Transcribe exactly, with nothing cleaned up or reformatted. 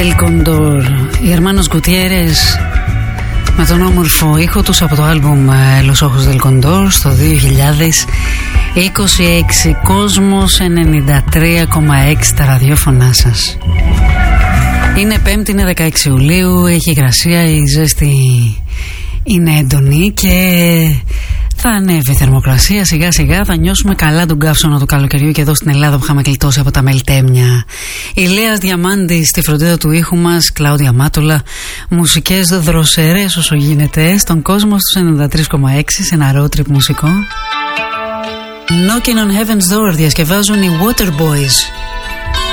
El Condor, οι Hermanos Gutierrez με τον όμορφο ήχο τους από το άλμπουμ Los Ojos del Condor στο δύο χιλιάδες είκοσι έξι. Κόσμος ενενήντα τρία κόμμα έξι τα ραδιόφωνά σας. Είναι Πέμπτη, είναι δεκαέξι Ιουλίου, έχει υγρασία, η ζέστη είναι έντονη και θα ανέβει η θερμοκρασία σιγά σιγά, θα νιώσουμε καλά τον καύσωνα του καλοκαιριού και εδώ στην Ελλάδα που είχαμε γλιτώσει από τα μελτέμια. Η Λέας Διαμάντη στη φροντίδα του ήχου μας, Κλάουδια Μάτουλα, μουσικές δροσερές όσο γίνεται στον κόσμο στους ενενήντα τρία κόμμα έξι σε ένα road trip μουσικό. Knocking on Heaven's Door διασκευάζουν οι Waterboys.